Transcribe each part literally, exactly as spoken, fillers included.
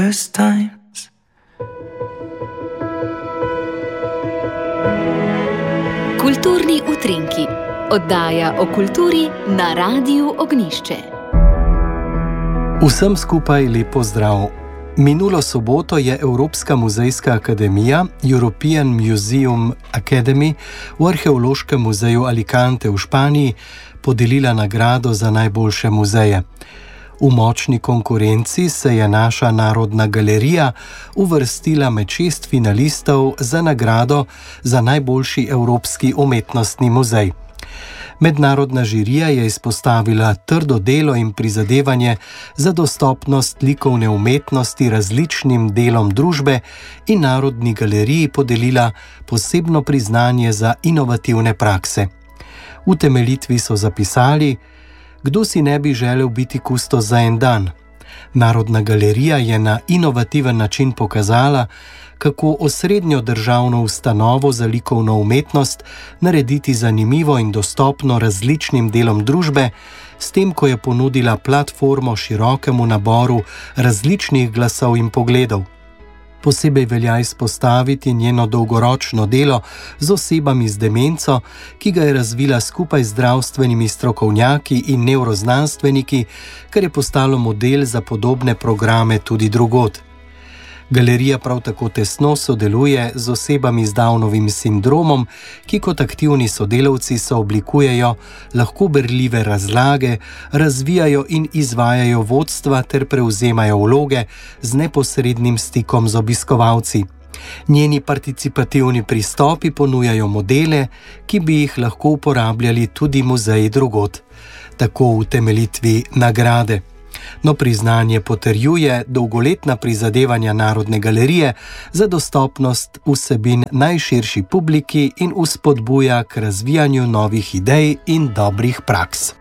Kulturni utrinki, oddaja o kulturi na Radiu Ognjišče. Vsem skupaj lep pozdrav. Minulo soboto je Evropska muzejska akademija European Museum Academy v Arheološkem muzeju Alicante v Španiji podelila nagrado za najboljše muzeje. V močni konkurenci se je naša Narodna galerija uvrstila med šest finalistov za nagrado za najboljši evropski umetnostni muzej. Mednarodna žirija je izpostavila trdo delo in prizadevanje za dostopnost likovne umetnosti različnim delom družbe in Narodni galeriji podelila posebno priznanje za inovativne prakse. V temeljitvi so zapisali: kdo si ne bi želel biti kustos za en dan? Narodna galerija je na inovativen način pokazala, kako osrednjo državno ustanovo za likovno umetnost narediti zanimivo in dostopno različnim delom družbe, s tem, ko je ponudila platformo širokemu naboru različnih glasov in pogledov. Posebej velja izpostaviti njeno dolgoročno delo z osebami z demenco, ki ga je razvila skupaj z zdravstvenimi strokovnjaki in nevroznanstveniki, kar je postalo model za podobne programe tudi drugod. Galerija prav tako tesno sodeluje z osebami z Downovim sindromom, ki kot aktivni sodelavci sooblikujejo lahko berljive razlage, razvijajo in izvajajo vodstva ter prevzemajo vloge z neposrednim stikom z obiskovalci. Njeni participativni pristopi ponujajo modele, ki bi jih lahko uporabljali tudi muzeji drugod. Tako v utemeljitvi nagrade. No, priznanje potrjuje dolgoletna prizadevanja Narodne galerije za dostopnost vsebin najširši publiki in vzpodbuja k razvijanju novih idej in dobrih praks.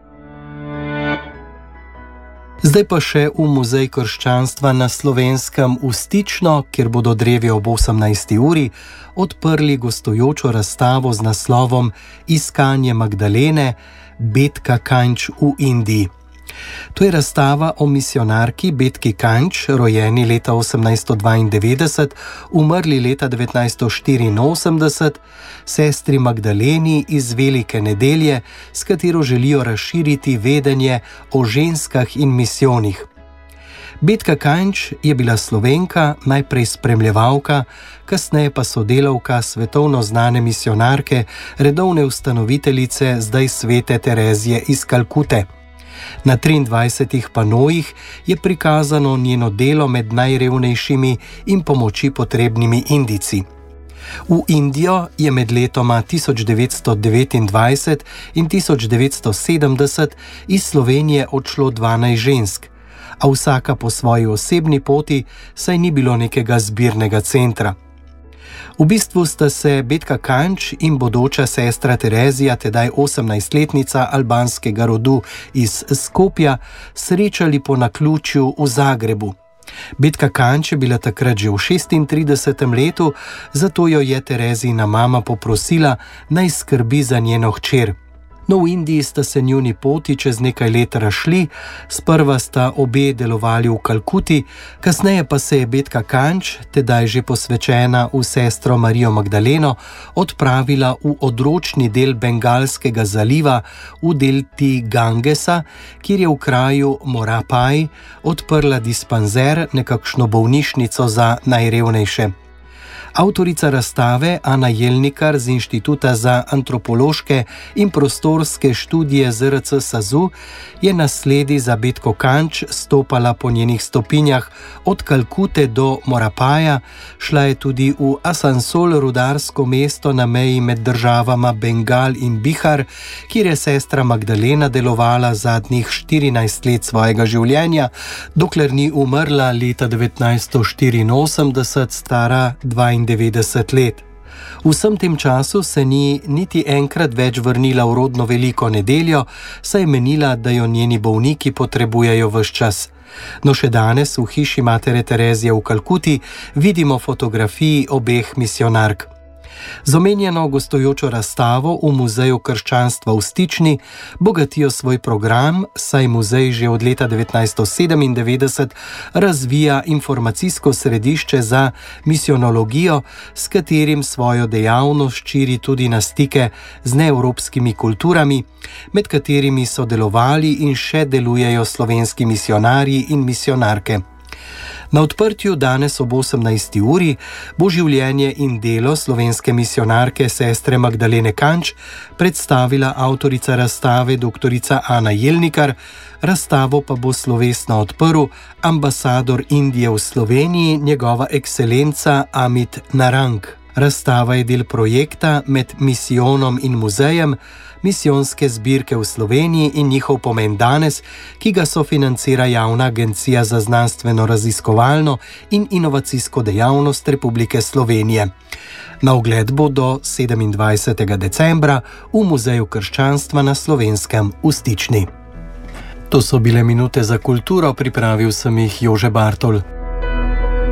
Zdaj pa še v Muzej krščanstva na Slovenskem v Stično, kjer bodo drevi ob osemnajsti uri odprli gostujočo razstavo z naslovom Iskanje Magdalene, Betka Kanč v Indiji. To je razstava o misijonarki Betki Kanč, rojeni leta osemnajststo dvaindevetdeset, umrli leta devetnajststo štiriinosemdeset, sestri Magdaleni iz Velike nedelje, s katero želijo razširiti vedenje o ženskah in misijonih. Betka Kanč je bila Slovenka, najprej spremljevalka, kasneje pa sodelavka svetovno znane misijonarke, redovne ustanoviteljice zdaj svete Terezije iz Kalkute. Na triindvajsetih panojih je prikazano njeno delo med najrevnejšimi in pomoči potrebnimi Indijci. V Indijo je med letoma tisoč devetsto devetindvajset in tisoč devetsto sedemdeset iz Slovenije odšlo dvanajst žensk, a vsaka po svoji osebni poti, saj ni bilo nekega zbirnega centra. V bistvu sta se Betka Kanč in bodoča sestra Terezija, tedaj osemnajstletnica albanskega rodu iz Skopja, srečali po naključju v Zagrebu. Betka Kanč je bila takrat že v šestintridesetem letu, zato jo je Terezijina mama poprosila, naj skrbi za njeno hčer. No, v Indiji sta se njuni poti čez nekaj let razšli, sprva sta obe delovali v Kalkuti, kasneje pa se je Betka Kanč, tedaj že posvečena v sestro Marijo Magdaleno, odpravila v odročni del Bengalskega zaliva, v delti Gangesa, kjer je v kraju Morapaj odprla dispanzer, nekakšno bolnišnico za najrevnejše. Avtorica razstave Ana Jelnikar z Inštituta za antropološke in prostorske študije Z R C SAZU je na sledi za Betko Kanč stopala po njenih stopinjah od Kalkute do Morapaja, šla je tudi v Asansol, rudarsko mesto na meji med državama Bengal in Bihar, kjer je sestra Magdalena delovala zadnjih štirinajst let svojega življenja, dokler ni umrla leta devetnajststo štiriinosemdeset, stara dvaindevetdeset let. V vsem tem času se ni niti enkrat več vrnila v rodno Veliko nedeljo, saj je menila, da jo njeni bolniki potrebujejo ves čas. No, še danes v hiši matere Terezije v Kalkuti vidimo fotografiji obeh misijonark. Z omenjeno gostujočo razstavo v Muzeju krščanstva v Stični bogatijo svoj program, saj muzej že od leta devetnajststo sedemindevetdeset razvija informacijsko središče za misionologijo, s katerim svojo dejavnost širi tudi na stike z neevropskimi kulturami, med katerimi so delovali in še delujejo slovenski misionarji in misionarke. Na odprtju danes ob osemnajsti uri bo življenje in delo slovenske misionarke sestre Magdalene Kanč predstavila avtorica razstave doktorica Ana Jelnikar, razstavo pa bo slovesno odprl ambasador Indije v Sloveniji, njegova ekscelenca Amit Narang. Razstava je del projekta med misijonom in muzejem, misijonske zbirke v Sloveniji in njihov pomen danes, ki ga sofinancira Javna agencija za znanstveno-raziskovalno in inovacijsko dejavnost Republike Slovenije. Na ogled bo do sedemindvajsetega decembra v Muzeju krščanstva na Slovenskem v Stični. To so bile minute za kulturo, pripravil sem jih Jože Bartol.